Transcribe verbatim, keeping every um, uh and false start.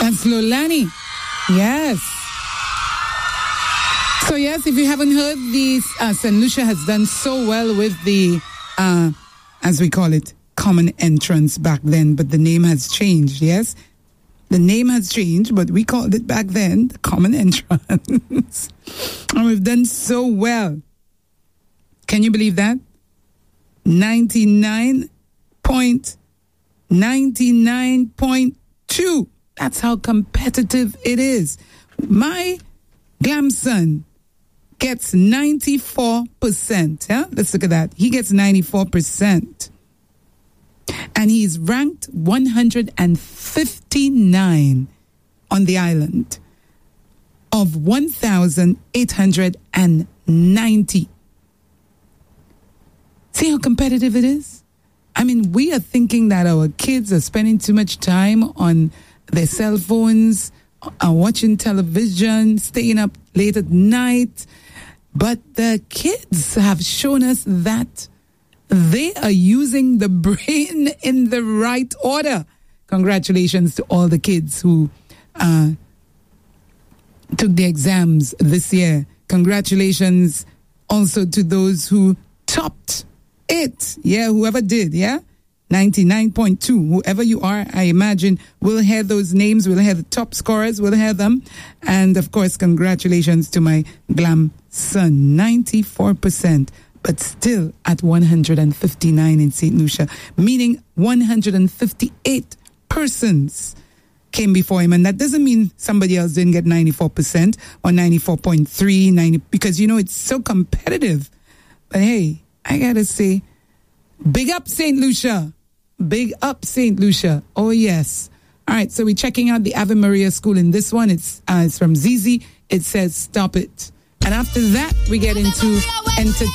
That's Lolani. Yes. So yes, if you haven't heard, the uh, Saint Lucia has done so well with the, uh, as we call it, common entrance back then, but the name has changed, yes? The name has changed, but we called it back then the common entrance. And we've done so well. Can you believe that? ninety-nine point nine point two. That's how competitive it is. My Glamson gets ninety-four percent. Yeah? Let's look at that. He gets ninety-four percent. And he's ranked one hundred fifty-nine on the island of one thousand eight hundred ninety. See how competitive it is? I mean, we are thinking that our kids are spending too much time on their cell phones, are watching television, staying up late at night. But the kids have shown us that they are using the brain in the right order. Congratulations to all the kids who uh, took the exams this year. Congratulations also to those who topped it. Yeah, whoever did, yeah? ninety-nine point two. Whoever you are, I imagine, we'll hear those names. We'll hear the top scorers. We'll hear them. And, of course, congratulations to my Glam son. ninety-four percent. But still at one hundred fifty-nine in Saint Lucia, meaning one hundred fifty-eight persons came before him. And that doesn't mean somebody else didn't get ninety-four percent or ninety-four point three, ninety, because, you know, it's so competitive. But hey, I gotta say, big up Saint Lucia. Big up Saint Lucia. Oh, yes. All right, so we're checking out the Ave Maria School in this one. It's, uh, it's from Zizi. It says, stop it. And after that, we get into entertainment.